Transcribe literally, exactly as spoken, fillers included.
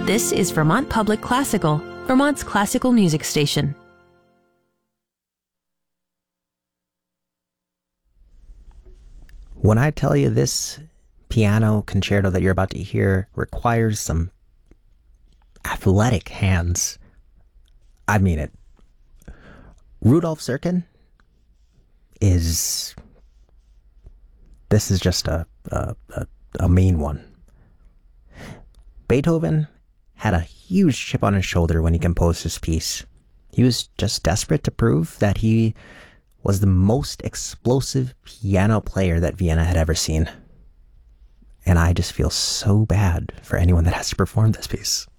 This is Vermont Public Classical, Vermont's classical music station. When I tell you this piano concerto that you're about to hear requires some athletic hands, I mean it. Rudolf Serkin is... This is just a, a, a, a mean one. Beethoven had a huge chip on his shoulder when he composed this piece. He was just desperate to prove that he was the most explosive piano player that Vienna had ever seen. And I just feel so bad for anyone that has to perform this piece.